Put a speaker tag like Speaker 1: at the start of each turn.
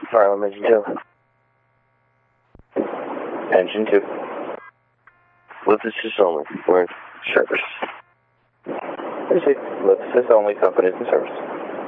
Speaker 1: Farlam, Engine 2.
Speaker 2: Engine 2.
Speaker 1: Lift assist only. We're in service.
Speaker 2: Lift assist only, company is in service.